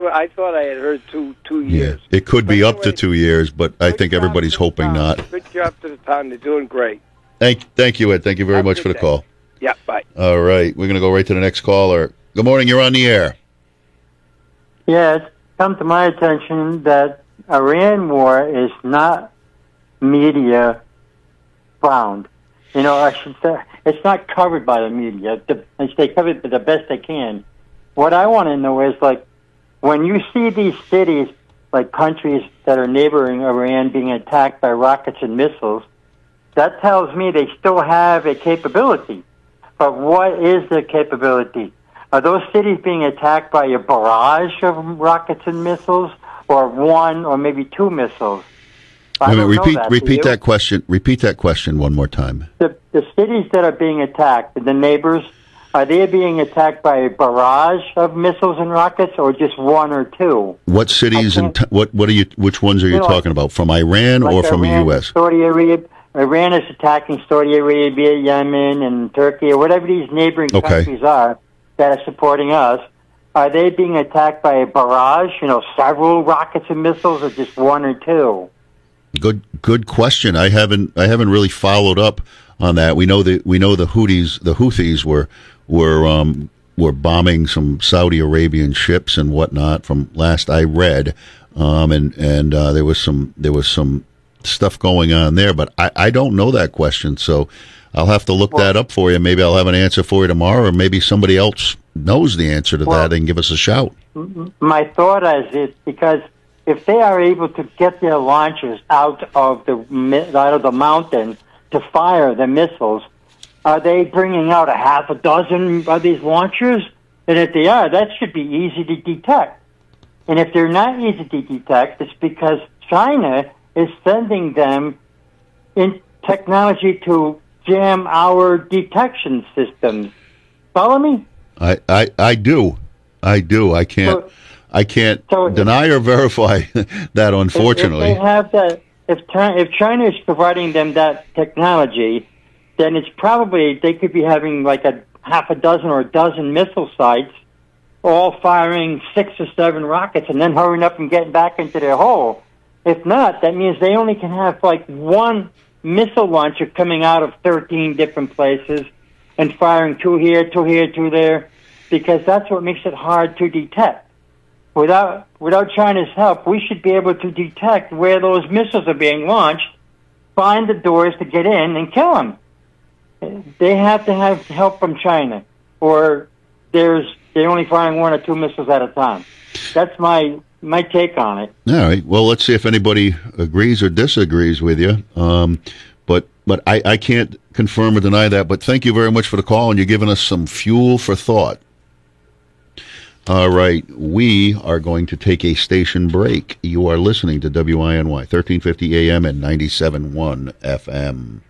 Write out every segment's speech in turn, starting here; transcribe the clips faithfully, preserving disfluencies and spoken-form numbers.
Well, I thought I had heard two two years. Yeah. It could but be anyway, up to two years, but I think everybody's hoping town. not. Good job to the town. They're doing great. Thank, thank you, Ed. Thank you very Have a much good for the day. call. Yeah, bye. All right, we're going to go right to the next caller. Good morning. You're on the air. Yeah, it's come to my attention that Iran war is not media found. You know, I should say it's not covered by the media. The, they cover it the best they can. What I want to know is, like, when you see these cities, like countries that are neighboring Iran, being attacked by rockets and missiles, that tells me they still have a capability. But what is their capability? Are those cities being attacked by a barrage of rockets and missiles, or one or maybe two missiles? I Wait a minute, don't know repeat that. repeat Do you? that question. Repeat that question one more time. The, the cities that are being attacked, the neighbors, are they being attacked by a barrage of missiles and rockets, or just one or two? What cities and t- what what are you? Which ones are you You know, talking about? From Iran Like or from Iran, the U S? Saudi Arabia. Iran is attacking Saudi Arabia, Yemen, and Turkey, or whatever these neighboring Okay. countries are that are supporting us. Are they being attacked by a barrage, you know, several rockets and missiles, or just one or two? Good good question. I haven't I haven't really followed up on that. We know that we know the Houthis the Houthis were were um, were bombing some Saudi Arabian ships and whatnot. From last I read, um, and and uh, there was some there was some stuff going on there, but I, I don't know that question, so I'll have to look Well, that up for you. Maybe I'll have an answer for you tomorrow, or maybe somebody else knows the answer to Well, that and give us a shout. My thought is it because if they are able to get their launchers out of the mi- out of the mountain to fire the missiles, are they bringing out a half a dozen of these launchers? And if they are, that should be easy to detect. And if they're not easy to detect, it's because China is sending them in technology to jam our detection systems. Follow me? I, I, I do. I do. I can't. So- I can't so- deny or verify that. Unfortunately, If, if they have that, if China, if China is providing them that technology, then it's probably they could be having like a half a dozen or a dozen missile sites, all firing six or seven rockets, and then hurrying up and getting back into their hole. If not, that means they only can have like one missile launcher coming out of thirteen different places and firing two here, two here, two there, because that's what makes it hard to detect. Without without China's help, we should be able to detect where those missiles are being launched, find the doors to get in, and kill them. They have to have help from China, or there's they're only firing one or two missiles at a time. That's my my take on it. all right. Well, let's see if anybody agrees or disagrees with you. Um, but but I, I can't confirm or deny that. But thank you very much for the call, and you're giving us some fuel for thought. All right, we are going to take a station break. You are listening to W I N Y, thirteen fifty A M and ninety-seven point one F M.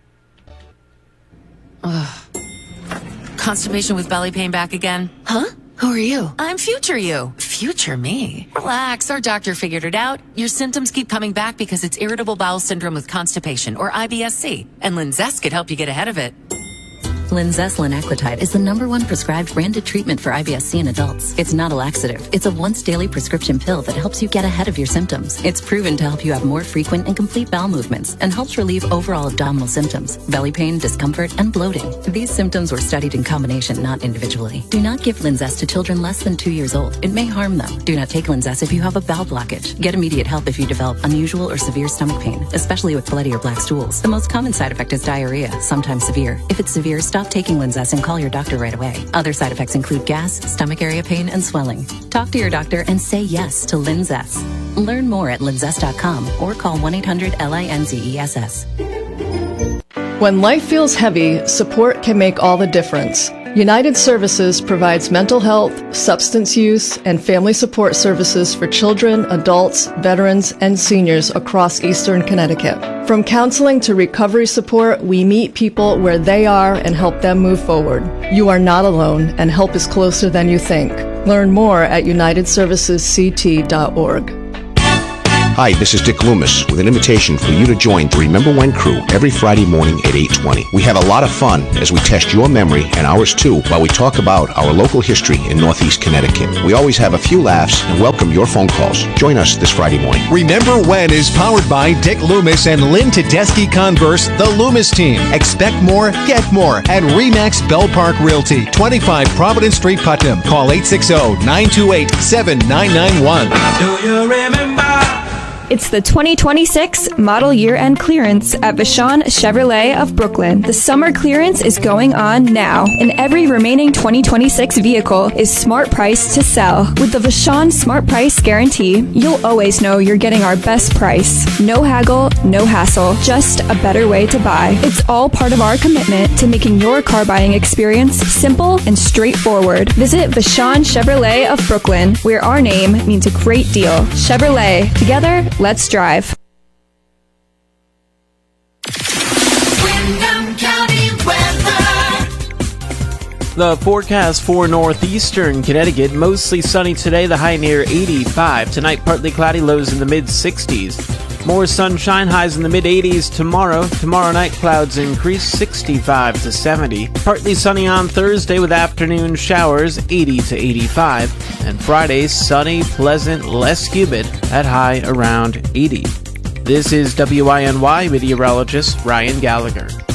Constipation with belly pain back again? Huh? Who are you? I'm future you. Future me. Relax, our doctor figured it out. Your symptoms keep coming back because it's irritable bowel syndrome with constipation, or I B S C, and Linzess could help you get ahead of it. Linzess linaclotide is the number one prescribed branded treatment for I B S C in adults. It's not a laxative. It's a once daily prescription pill that helps you get ahead of your symptoms. It's proven to help you have more frequent and complete bowel movements and helps relieve overall abdominal symptoms, belly pain, discomfort, and bloating. These symptoms were studied in combination, not individually. Do not give Linzess to children less than two years old. It may harm them. Do not take Linzess if you have a bowel blockage. Get immediate help if you develop unusual or severe stomach pain, especially with bloody or black stools. The most common side effect is diarrhea, sometimes severe. If it's severe, stop taking Linzess and call your doctor right away. Other side effects include gas, stomach area pain, and swelling. Talk to your doctor and say yes to Linzess. Learn more at linzess dot com or call one eight hundred L I N Z E S S. When life feels heavy, support can make all the difference. United Services provides mental health, substance use, and family support services for children, adults, veterans, and seniors across Eastern Connecticut. From counseling to recovery support, we meet people where they are and help them move forward. You are not alone, and help is closer than you think. Learn more at united services c t dot org. Hi, this is Dick Loomis with an invitation for you to join the Remember When crew every Friday morning at eight twenty. We have a lot of fun as we test your memory and ours too while we talk about our local history in Northeast Connecticut. We always have a few laughs and welcome your phone calls. Join us this Friday morning. Remember When is powered by Dick Loomis and Lynn Tedeschi Converse, the Loomis team. Expect more, get more at RE/MAX Bell Park Realty, twenty-five Providence Street, Putnam. Call eight six zero, nine two eight, seven nine nine one. Do you remember? It's the twenty twenty-six model year-end clearance at Vashon Chevrolet of Brooklyn. The summer clearance is going on now, and every remaining twenty twenty-six vehicle is smart price to sell. With the Vashon Smart Price Guarantee, you'll always know you're getting our best price. No haggle, no hassle, just a better way to buy. It's all part of our commitment to making your car buying experience simple and straightforward. Visit Vashon Chevrolet of Brooklyn, where our name means a great deal. Chevrolet. Together, let's drive. Windham County weather. The forecast for northeastern Connecticut, mostly sunny today, the high near eighty-five. Tonight, partly cloudy, lows in the mid-sixties. More sunshine, highs in the mid-eighties tomorrow. Tomorrow night, clouds increase, sixty-five to seventy. Partly sunny on Thursday with afternoon showers, eighty to eighty-five. And Friday, sunny, pleasant, less humid, at high around eighty. This is W I N Y meteorologist Ryan Gallagher.